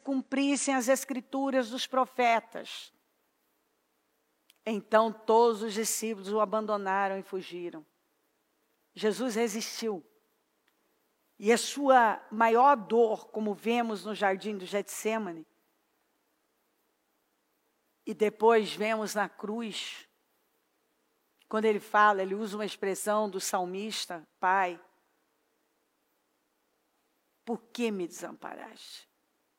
cumprissem as escrituras dos profetas. Então todos os discípulos o abandonaram e fugiram. Jesus resistiu. E a sua maior dor, como vemos no jardim do Getsêmani, e depois vemos na cruz, quando ele fala, ele usa uma expressão do salmista: Pai, por que me desamparaste?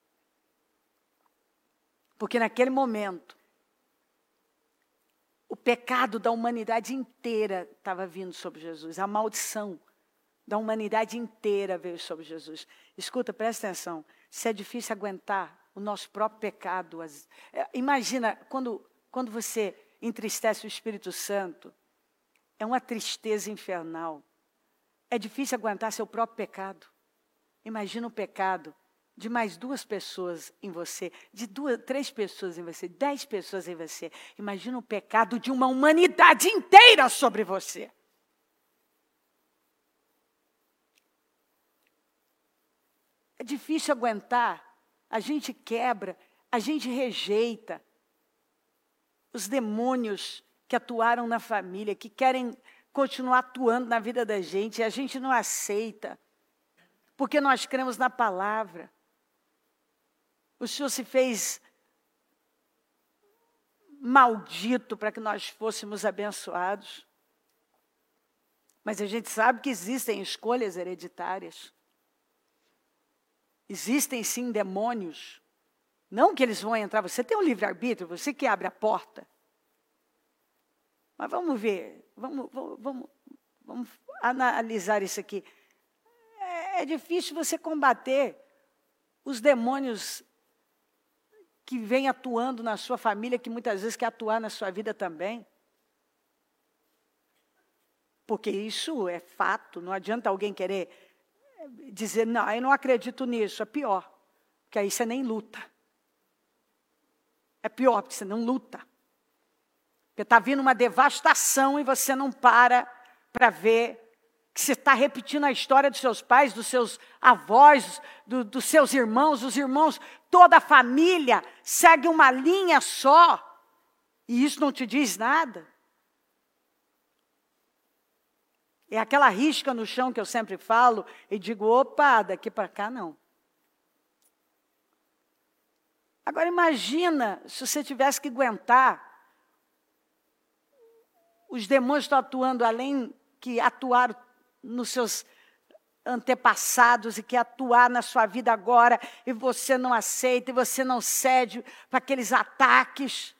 Porque naquele momento, o pecado da humanidade inteira estava vindo sobre Jesus. A maldição da humanidade inteira veio sobre Jesus. Escuta, presta atenção. Se é difícil aguentar o nosso próprio pecado. Imagina, quando você entristece o Espírito Santo, é uma tristeza infernal. É difícil aguentar seu próprio pecado. Imagina o pecado de mais 2 pessoas em você, de 3 pessoas em você, 10 pessoas em você. Imagina o pecado de uma humanidade inteira sobre você. É difícil aguentar, a gente quebra, a gente rejeita os demônios que atuaram na família, que querem continuar atuando na vida da gente, e a gente não aceita, porque nós cremos na palavra. O Senhor se fez maldito para que nós fôssemos abençoados. Mas a gente sabe que existem escolhas hereditárias. Existem sim demônios. Não que eles vão entrar, você tem um livre-arbítrio, você que abre a porta. Mas vamos ver, vamos analisar isso aqui. É difícil você combater os demônios que vêm atuando na sua família, que muitas vezes quer atuar na sua vida também. Porque isso é fato, não adianta alguém querer dizer, não, eu não acredito nisso, é pior. Porque aí você nem luta. É pior, porque você não luta. Porque está vindo uma devastação e você não para ver que você está repetindo a história dos seus pais, dos seus avós, dos seus irmãos, os irmãos, toda a família segue uma linha só. E isso não te diz nada. É aquela risca no chão que eu sempre falo e digo, opa, daqui para cá não. Agora imagina se você tivesse que aguentar os demônios estão atuando além que atuaram nos seus antepassados e que atuar na sua vida agora e você não aceita e você não cede para aqueles ataques.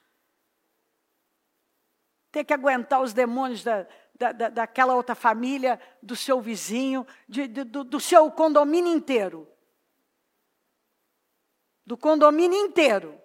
Ter que aguentar os demônios daquela outra família, do seu vizinho, do seu condomínio inteiro. Do condomínio inteiro.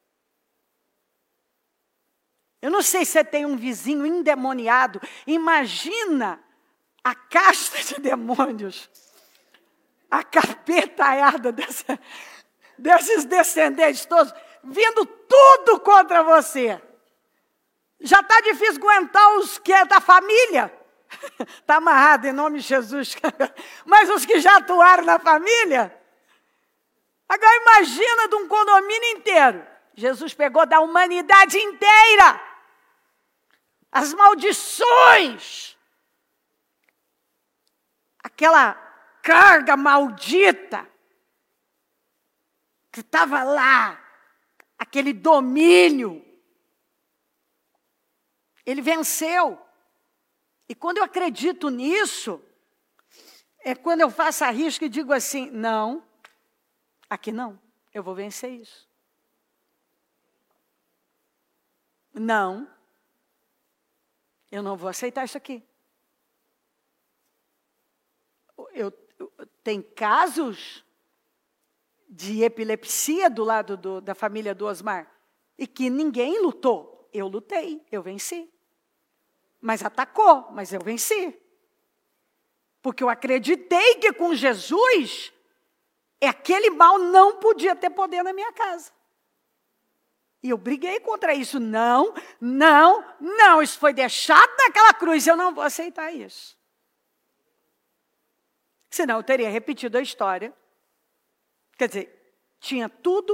Eu não sei se você tem um vizinho endemoniado. Imagina a casta de demônios, a capetaiada desses descendentes todos, vindo tudo contra você. Já está difícil aguentar os que é da família. Está amarrado em nome de Jesus. Mas os que já atuaram na família. Agora imagina de um condomínio inteiro. Jesus pegou da humanidade inteira. As maldições. Aquela carga maldita. Que estava lá. Aquele domínio. Ele venceu. E quando eu acredito nisso, é quando eu faço a risca e digo assim, não, aqui não, eu vou vencer isso. Não, eu não vou aceitar isso aqui. Tem casos de epilepsia do lado da família do Osmar, e que ninguém lutou. Eu lutei, eu venci. Mas atacou, mas eu venci. Porque eu acreditei que com Jesus, aquele mal não podia ter poder na minha casa. E eu briguei contra isso. Não, isso foi deixado naquela cruz, eu não vou aceitar isso. Senão eu teria repetido a história. Quer dizer, tinha tudo